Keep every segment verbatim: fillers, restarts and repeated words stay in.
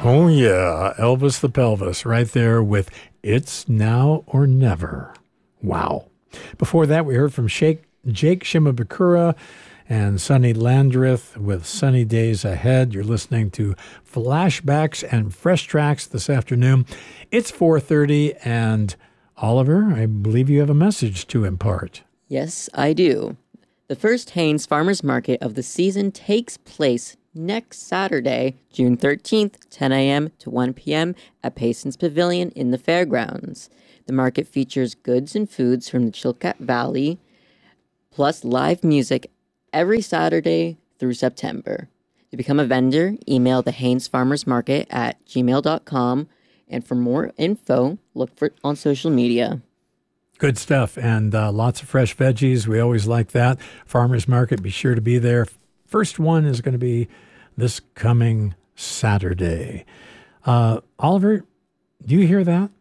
Oh, yeah. Elvis the Pelvis right there with It's Now or Never. Wow. Before that, we heard from Jake, Jake Shimabukuro and Sonny Landreth with Sunny Days Ahead. You're listening to Flashbacks and Fresh Tracks this afternoon. It's four thirty, and Oliver, I believe you have a message to impart. Yes, I do. The first Hanes Farmers Market of the season takes place next Saturday, June thirteenth, ten a.m. to one p.m. at Payson's Pavilion in the fairgrounds. The market features goods and foods from the Chilkat Valley, plus live music every Saturday through September. To become a vendor, email the Hanes Farmers Market at gmail dot com, and for more info, look for it on social media. Good stuff, and uh, lots of fresh veggies. We always like that. Farmers Market, be sure to be there. First one is going to be this coming Saturday. Uh, Oliver, do you hear that?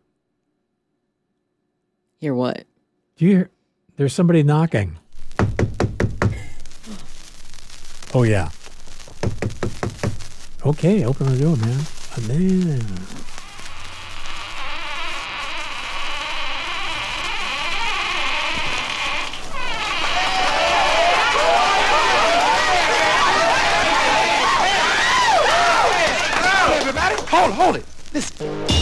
Hear what? Do you hear? There's somebody knocking. Oh, yeah. Okay, open the door, man. man. Hold, hold it. Listen.